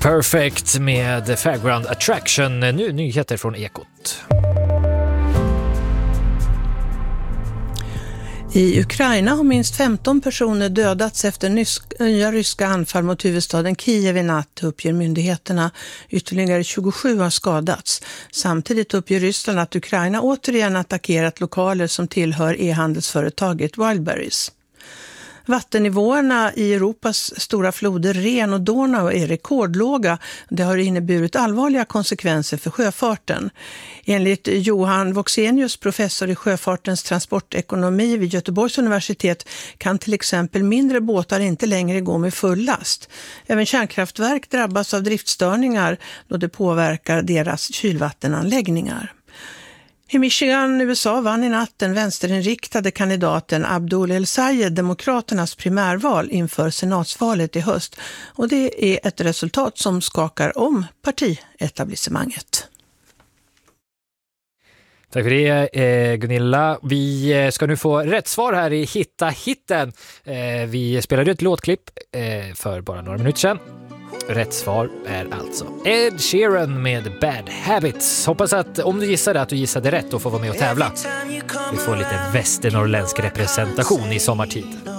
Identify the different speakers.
Speaker 1: Perfect med Fairground Attraction. Nu nyheter från Ekot.
Speaker 2: I Ukraina har minst 15 personer dödats efter nya ryska anfall mot huvudstaden Kiev i natt, uppger myndigheterna. Ytterligare 27 har skadats. Samtidigt uppger Ryssland att Ukraina återigen attackerat lokaler som tillhör e-handelsföretaget Wildberries. Vattennivåerna i Europas stora floder Ren och Donau är rekordlåga. Det har inneburit allvarliga konsekvenser för sjöfarten. Enligt Johan Voxenius, professor i sjöfartens transportekonomi vid Göteborgs universitet, kan till exempel mindre båtar inte längre gå med full last. Även kärnkraftverk drabbas av driftstörningar då det påverkar deras kylvattenanläggningar. I Michigan, USA, vann i natt den vänsterinriktade kandidaten Abdul El-Sayed demokraternas primärval inför senatsvalet i höst. Och det är ett resultat som skakar om partietablissemanget.
Speaker 1: Tack för det, Gunilla. Vi ska nu få rätt svar här i Hitta hitten. Vi spelade ett låtklipp för bara några minuter sedan. Rätt svar är alltså Ed Sheeran med Bad Habits. Hoppas att om du gissade att du gissade rätt och får vara med och tävla. Vi får lite västernorrländsk representation i sommartid.